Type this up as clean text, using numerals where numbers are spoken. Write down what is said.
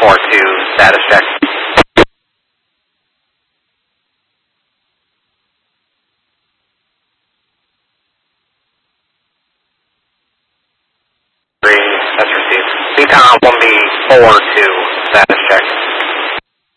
142, status check. That's received. Econ 1B42, status.